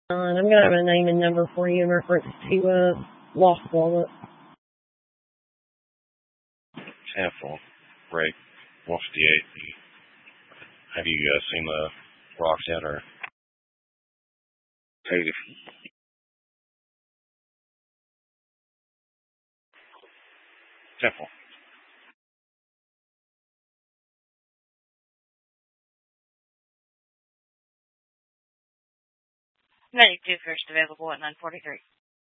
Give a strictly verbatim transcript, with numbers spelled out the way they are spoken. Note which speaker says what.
Speaker 1: Uh, I'm going to have a name and number for you in reference to uh, Lost Walnut.
Speaker 2: ten four. Break. one fifty-eight. Have you uh, seen the rocks yet, or? Negative. ten four.
Speaker 3: ninety-two first available at nine forty-three.